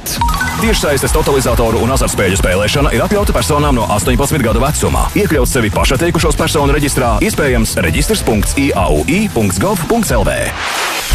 Bet tiešsaistes totalizatoru un azartspēļu spēlēšana ir atļauta personām no 18 gadu vecuma. Iekļaut sevi pašatteikušos personu reģistrā iespējams reģistrs.iaui.gov.lv.